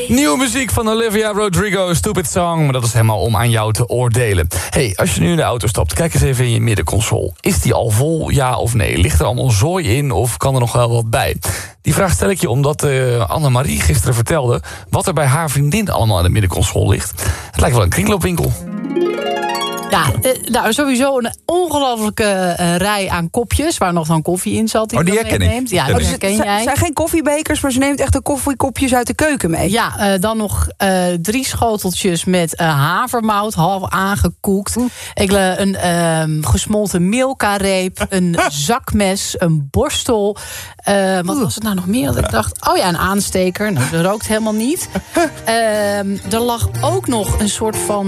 Nieuwe muziek van Olivia Rodrigo, Stupid Song. Maar dat is helemaal om aan jou te oordelen. Hey, als je nu in de auto stapt, kijk eens even in je middenconsole. Is die al vol, ja of nee? Ligt er allemaal zooi in of kan er nog wel wat bij? Die vraag stel ik je omdat Annemarie gisteren vertelde wat er bij haar vriendin allemaal in de middenconsole ligt. Het lijkt wel een kringloopwinkel. Ja, nou sowieso een ongelofelijke rij aan kopjes waar nog dan koffie in zat. Die herken ik. Ja, dat ken jij. Het zijn geen koffiebekers, maar ze neemt echt de koffiekopjes uit de keuken mee. Ja, dan nog 3 schoteltjes met havermout, half aangekoekt. Een gesmolten Milka-reep, een zakmes, een borstel. Wat was het nou nog meer? Dat ik dacht, oh ja, een aansteker. Nou, dat rookt helemaal niet. Er lag ook nog een soort van